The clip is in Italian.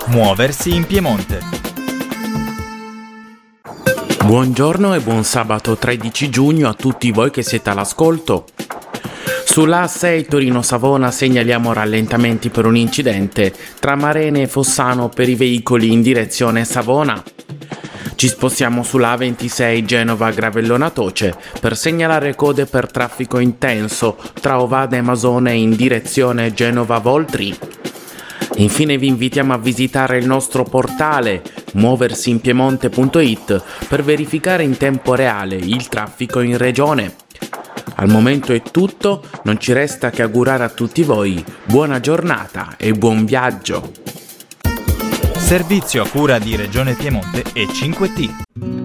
Muoversi in Piemonte. Buongiorno e buon sabato 13 giugno a tutti voi che siete all'ascolto. Sulla A6 Torino-Savona segnaliamo rallentamenti per un incidente tra Marene e Fossano per i veicoli in direzione Savona. Ci spostiamo sulla A26 Genova-Gravellona-Toce per segnalare code per traffico intenso tra Ovada e Masone in direzione Genova-Voltri. Infine vi invitiamo a visitare il nostro portale muoversiinpiemonte.it per verificare in tempo reale il traffico in regione. Al momento è tutto, non ci resta che augurare a tutti voi buona giornata e buon viaggio. Servizio a cura di Regione Piemonte e 5T.